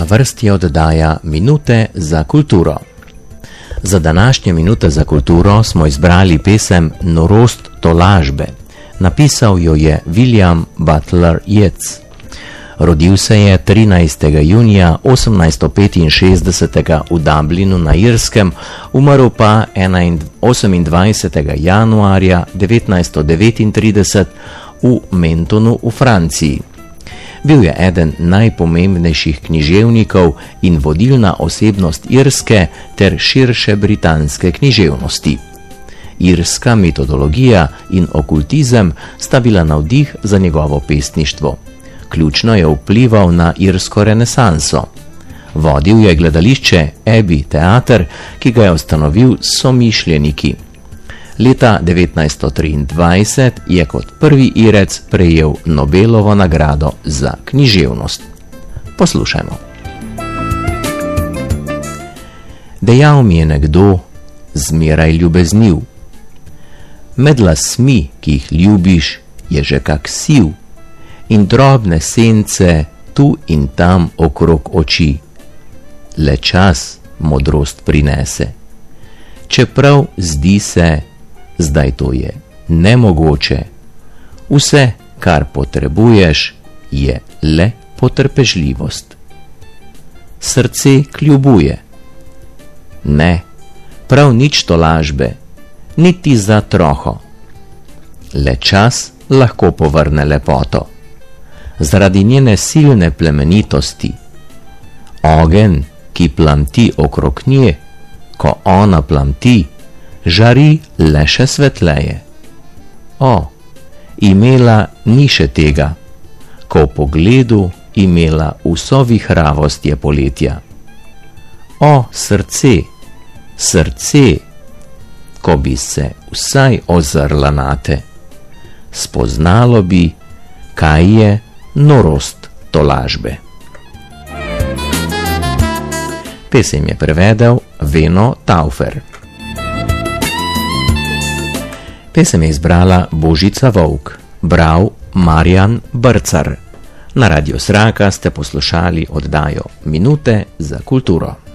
vrsti je oddaja Minute za kulturo. Za današnje Minute za kulturo smo izbrali pesem Norost tolažbe. Napisal jo je William Butler Yeats. Rodil se je 13. junija 1865. v Dublinu na Irskem, umrl pa 28. januarja 1939 v Mentonu v Franciji. Bil je eden najpomembnejših književnikov in vodilna osebnost irske ter širše britanske književnosti. Irska metodologija in okultizem sta bila navdih za njegovo pesništvo. Ključno je vplival na irsko renesanso. Vodil je gledališče Abbey Theater, ki ga je ustanovil s somišljeniki. Leta 1923 je kot prvi Irec prejel Nobelovo nagrado za književnost. Poslušajmo. Dejal mi je nekdo, zmeraj ljubezniv. Med lasmi, ki jih ljubiš, je že kak siv in drobne sence tu in tam okrog oči. Le čas modrost prinese. Čeprav zdi se, zdaj to je nemogoče. Vse, kar potrebuješ, je le potrpežljivost. Srce kljubuje. Ne, prav nič tolažbe, niti za troho. Le čas lahko povrne lepoto. Zaradi njene silne plemenitosti. Ogenj, ki plamti okrog nje, ko ona plamti, žari le še svetleje. O, imela ni še tega, ko v pogledu imela vso vihravost je poletja. O, srce, srce, ko bi se vsaj ozrla nate, spoznalo bi, kaj je norost tolažbe. Pesem je prevedel Veno Taufer. Pesem je izbrala Božica Volk, bral Marjan Brcar. Na Radio Sraka ste poslušali oddajo Minute za kulturo.